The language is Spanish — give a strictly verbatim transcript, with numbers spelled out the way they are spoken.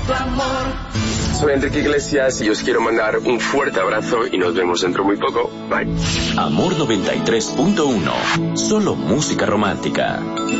tu amor. Soy Enrique Iglesias y os quiero mandar un fuerte abrazo y nos vemos dentro muy poco. Bye. Amor noventa y tres punto uno. Solo música romántica.